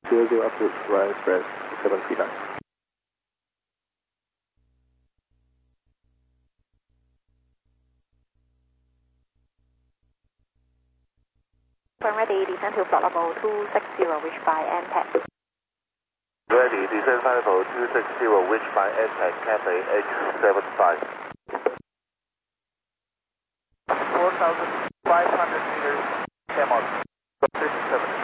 00 approach, right express 739. Ready, descend to flight level 260, reach by NTAC. Ready, descend flight level 260, reach by NTAC, Cathay H75. 4,500 meters, Camel 57.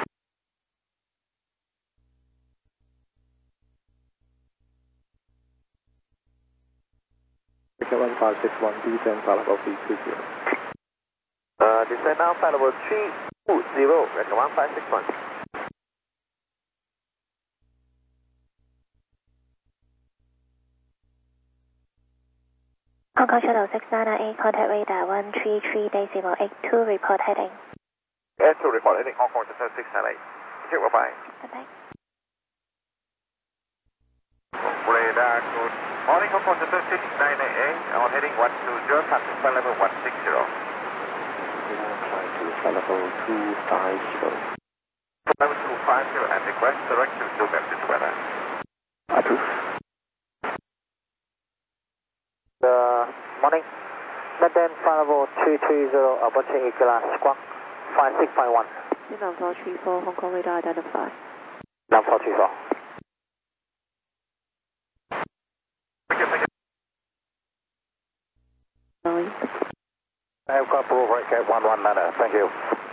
Ticket 1561, descend flight level 320. Descend now flight level 320, record 1561. Hong Kong Shuttle 6998, contact radar 133.82, report heading. Air2 report heading Hong Kong Shuttle 698. Check, bye-bye. Bye-bye. Radar, good morning, Hong Kong Shuttle 698, on heading 120, taxi flight level 160. Climb to flight level 250. Level 250 and request directions to Memphis weather. Approve. Morning. Maintain flight level 330, approaching Ikela, squawk 56.1. 9434, Hong Kong radar identify. 9434. I've got approval, right, 119, thank you.